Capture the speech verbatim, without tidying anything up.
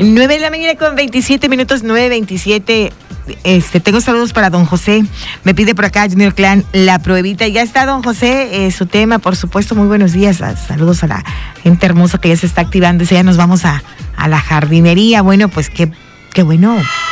nueve de la mañana con veintisiete minutos, nueve veintisiete. Este, tengo saludos para don José. Me pide por acá Junior Clan la pruebita. Ya está don José, eh, su tema, por supuesto. Muy buenos días. Saludos a la gente hermosa que ya se está activando. Ya nos vamos a, a la jardinería. Bueno, pues qué, qué bueno.